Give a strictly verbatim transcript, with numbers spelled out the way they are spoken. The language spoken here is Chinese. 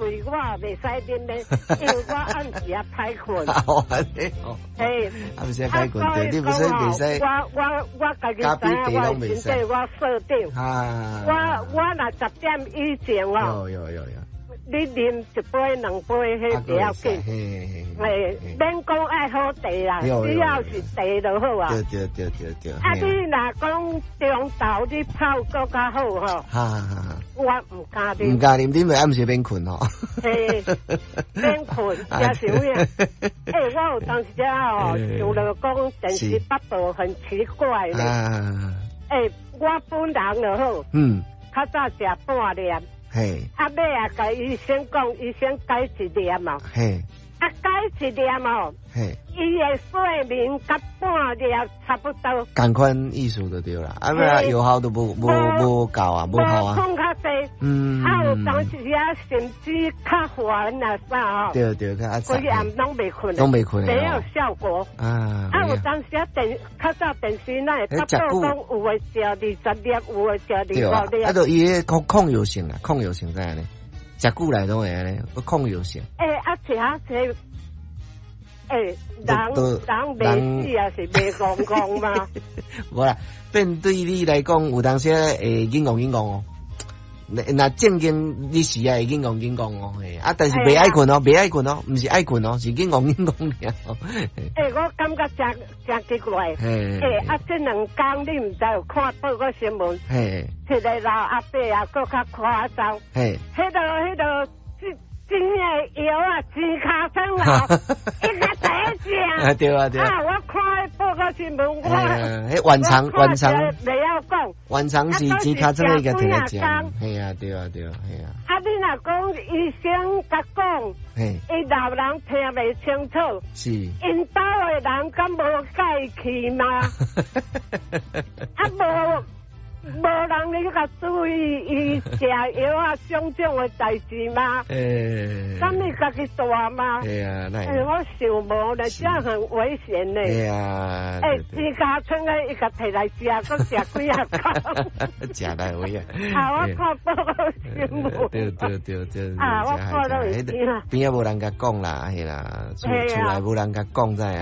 为我袂使啉咧，因为我暗时也歹困。 哦，安尼哦。 嘿， 暗时歹困，对，你不是袂使。 我我我家己知影，我身体我设定。啊。我我若十点以前哦。 有有有有。 你啉一杯两杯，迄不要紧。嘿，免讲爱好茶啦，只要是茶就好啊。 对对对对对。 啊，你若讲中昼你泡更较好吼。哈哈哈。我唔敢啉。 唔敢啉，啉咪暗时免困吼。 嘿，免困，也是有影。诶，我有当时只哦，想了讲电视八道很奇怪咧。啊。诶，我本人就好。嗯。较早食半粒。嘿，啊尾啊，甲医生讲，医生改一粒嘛。嘿，啊改一粒嘛。嘿，伊的睡眠甲半粒差不多。同款意思就对啦，啊尾啊药效都无无无够啊，无效啊。困较济，嗯，啊有当时啊甚至较烦啊啥吼。对对，较规夜拢袂困，拢袂困，没有效果。啊，啊有当时啊电较早电视那会八道讲有诶食二十粒，有诶食二十粒。啊，就伊迄抗抗药性啦，抗药性在安尼，食久来拢会安尼，抗药性。诶，啊食啊食。诶，人人袂死也是袂戆戆嘛。无啦，变对你来讲，有当时会紧戆紧戆哦。那正经你时啊会紧戆紧戆哦，嘿，啊，但是袂爱困哦，袂爱困哦，毋是爱困哦，是紧戆紧戆尔。诶，我感觉真真奇怪。诶，啊，这两工你毋知有看报个新闻？嘿，一个老阿伯啊，佫较夸张。嘿，迄个迄个。真诶药啊，真卡生啊，一个第一只。啊对啊对啊。啊，我看报告新闻，我迄晚长晚长袂晓讲。晚长是真卡生一个第一只。系啊对啊对啊系啊。啊，你若讲医生甲讲，嘿，伊老人听袂清楚。是。因兜诶人敢无介气吗？啊无。无人你甲注意伊食药啊，种种的代志吗？诶，咁你家己大吗？系啊，那我想无咧，这样很危险咧。系啊，诶，自家村嘅伊个摕来食，佮食几啊口，食来位啊！啊，我看报新闻。对对对对。啊，我看到已经啊。边啊无人甲讲啦，系啦，厝厝内无人甲讲在。